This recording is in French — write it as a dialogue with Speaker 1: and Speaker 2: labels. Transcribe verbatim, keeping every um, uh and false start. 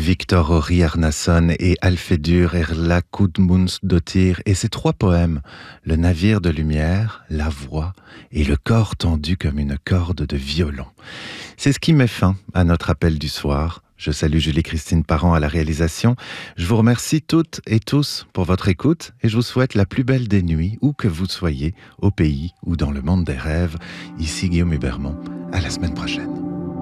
Speaker 1: Victor Orri Arnason et Alfedur Erla Gudmundsdóttir et ses trois poèmes, Le navire de lumière, La voix et Le corps tendu comme une corde de violon. C'est ce qui met fin à notre appel du soir. Je salue Julie-Christine Parent à la réalisation. Je vous remercie toutes et tous pour votre écoute et je vous souhaite la plus belle des nuits, où que vous soyez, au pays ou dans le monde des rêves. Ici Guillaume Hubermont. À la semaine prochaine.